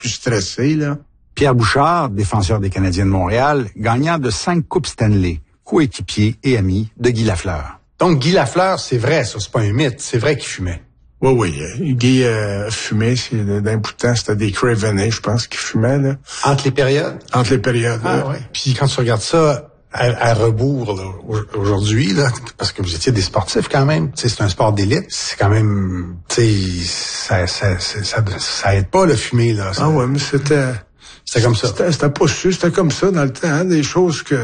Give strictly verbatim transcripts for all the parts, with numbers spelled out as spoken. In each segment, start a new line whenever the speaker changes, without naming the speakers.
plus stressé, là.
Pierre Bouchard, défenseur des Canadiens de Montréal, gagnant de cinq Coupes Stanley, coéquipier et ami de Guy Lafleur.
Donc, Guy Lafleur, c'est vrai, ça, c'est pas un mythe, c'est vrai qu'il fumait.
Oui, oui. Guy euh, fumait, c'est, d'un bout de temps, c'était des Craveney, je pense, qu'il fumait, là.
Entre les périodes?
Entre les périodes,
Ah, oui. Puis quand tu regardes ça à, à rebours, là, aujourd'hui, là, parce que vous étiez des sportifs quand même, tu sais, c'est un sport d'élite, c'est quand même, tu sais, ça, ça, ça, ça, ça aide pas, le fumer, là. Ça,
ah ouais, mais c'était...
C'était comme ça.
C'était, c'était pas sûr, c'était comme ça dans le temps, hein, des choses que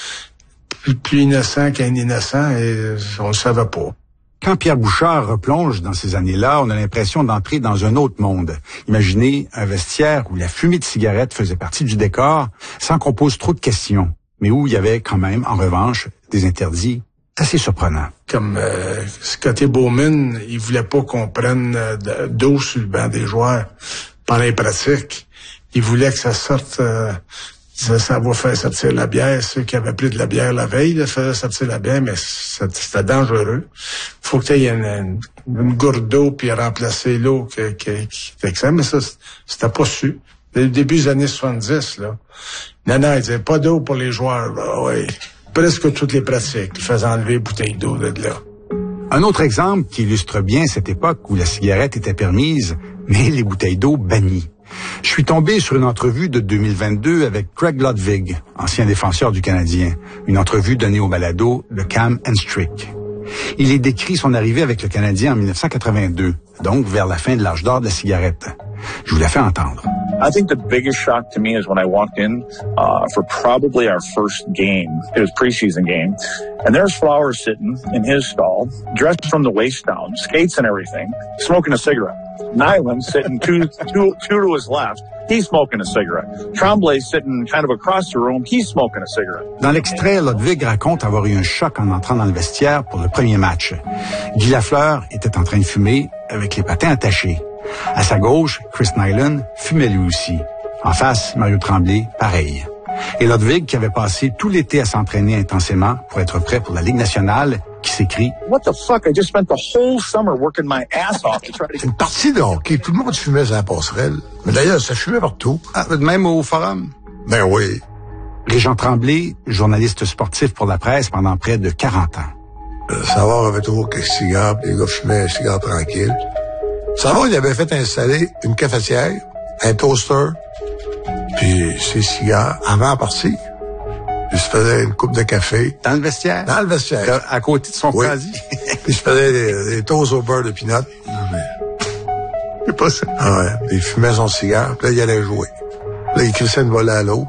plus, plus innocent qu'un innocent, et on le savait pas.
Quand Pierre Bouchard replonge dans ces années-là, on a l'impression d'entrer dans un autre monde. Imaginez un vestiaire où la fumée de cigarette faisait partie du décor, sans qu'on pose trop de questions, mais où il y avait quand même, en revanche, des interdits assez surprenants.
Comme euh, Scotty Bowman, il voulait pas qu'on prenne euh, d'eau sur le banc des joueurs pendant les pratiques. Il voulait que ça sorte, euh, ça, ça va faire sortir la bière. Ceux qui avaient pris de la bière la veille, là, faisaient sortir la bière, mais c'était dangereux. Faut que tu aies une, une, une gourde d'eau puis remplacer l'eau que, que, qui fait que ça, mais ça, c'était pas su. Dès le début des années soixante-dix, là. Non, non, il disait pas d'eau pour les joueurs, là, ouais. Presque toutes les pratiques. Ils faisaient enlever les bouteilles d'eau de là.
Un autre exemple qui illustre bien cette époque où la cigarette était permise, mais les bouteilles d'eau bannies. Je suis tombé sur une entrevue de deux mille vingt-deux avec Craig Ludwig, ancien défenseur du Canadien. Une entrevue donnée au balado de Cam and Strick. Il y décrit son arrivée avec le Canadien en dix-neuf cent quatre-vingt-deux, donc vers la fin de l'âge d'or de la cigarette. Je vous la fais entendre.
I think the biggest shock to me is when I walked in uh, for probably our first game. It was preseason game. And there's Flowers sitting in his stall, dressed from the waist down, skates and everything, smoking a cigarette. Nyland sitting two, two, two to his left, he's smoking a cigarette. Tremblay sitting kind of across the room, he's smoking a cigarette.
Dans l'extrait, Ludwig raconte avoir eu un choc en entrant dans le vestiaire pour le premier match. Guy Lafleur était en train de fumer avec les patins attachés. À sa gauche, Chris Nyland fumait lui aussi. En face, Mario Tremblay, pareil. Et Ludwig, qui avait passé tout l'été à s'entraîner intensément pour être prêt pour la Ligue nationale, qui s'écrit «
What the fuck? I just spent the whole summer working my ass off to try to... »
C'est une partie de hockey. Tout le monde fumait sur la passerelle. Mais d'ailleurs, ça fumait partout.
Ah, même au forum?
Ben oui.
Régent Tremblay, journaliste sportif pour la presse pendant près de quarante ans.
Euh, Savard avait toujours quelques cigares, les gars fumaient un cigare tranquille. Savard, il avait fait installer une cafetière, un toaster, puis ses cigares avant la partie. Puis il se faisait une coupe de café.
Dans le vestiaire?
Dans le vestiaire.
À côté de son
oui.
casier.
Puis il se faisait des, des toasts au beurre de peanut. Non, mais...
C'est pas ça.
Ah ouais. Puis il fumait son cigare, puis là, il allait jouer. Là, il crissait une volée à l'eau.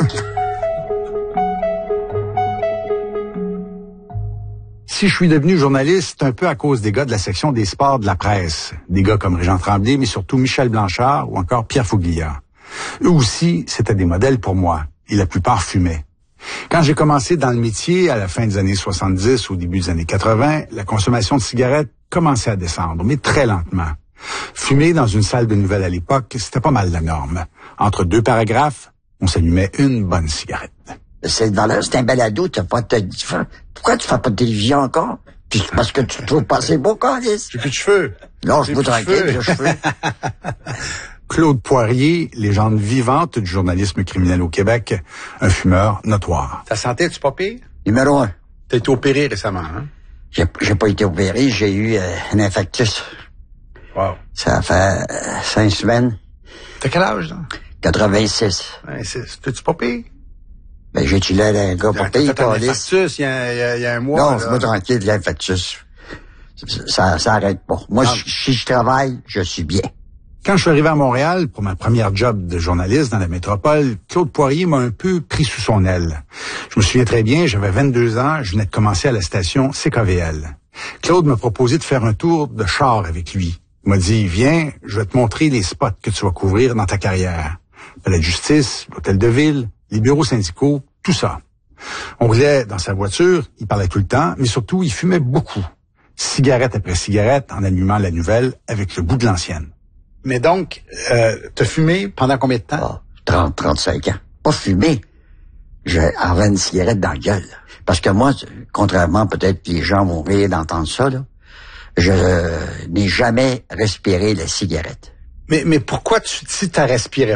Si je suis devenu journaliste, un peu à cause des gars de la section des sports de la presse. Des gars comme Régent Tremblay, mais surtout Michel Blanchard ou encore Pierre Fouglia. Eux aussi, c'était des modèles pour moi. Et la plupart fumaient. Quand j'ai commencé dans le métier, à la fin des années soixante-dix, au début des années quatre-vingts, la consommation de cigarettes commençait à descendre, mais très lentement. Fumer dans une salle de nouvelles à l'époque, c'était pas mal la norme. Entre deux paragraphes, on s'allumait une bonne cigarette.
Cette valeur, c'est un balado, t'as pas de télévision. Pourquoi tu fais pas de télévision encore? Puis parce que tu te trouves pas assez beau, Carlis.
J'ai plus de cheveux.
Non, je vous tranquille, j'ai cheveux.
Claude Poirier, légende vivante du journalisme criminel au Québec, un fumeur notoire.
Ta santé, es-tu pas pire?
Numéro un.
T'as été opéré récemment, hein?
J'ai, j'ai pas été opéré, j'ai eu euh, un infarctus.
Wow.
Ça fait euh, cinq semaines.
T'as quel âge, là?
quatre-vingt-six.
vingt-six. T'es-tu pas pire?
Ben, j'ai-tu l'air d'un gars pas pire,
T'as un
Carlis.
infarctus il y a, il y a, il y a un mois.
Non,
là.
c'est pas tranquille, l'infarctus. Ça, ça arrête pas. Moi,
Non.
si je travaille, je suis bien.
Quand je suis arrivé à Montréal pour ma première job de journaliste dans la métropole, Claude Poirier m'a un peu pris sous son aile. Je me souviens très bien, j'avais vingt-deux ans, je venais de commencer à la station C K V L. Claude m'a proposé de faire un tour de char avec lui. Il m'a dit, viens, je vais te montrer les spots que tu vas couvrir dans ta carrière. Le palais de justice, l'hôtel de ville, les bureaux syndicaux, tout ça. On roulait dans sa voiture, il parlait tout le temps, mais surtout, il fumait beaucoup. Cigarette après cigarette, en allumant la nouvelle avec le bout de l'ancienne.
Mais donc, euh, t'as fumé pendant combien de temps?
Ah, trente, trente-cinq ans. Pas fumé. J'ai enlevé une cigarette dans la gueule. Parce que moi, contrairement peut-être que les gens vont rire d'entendre ça, là, je n'ai jamais respiré la cigarette.
Mais, mais pourquoi tu, si t'as respiré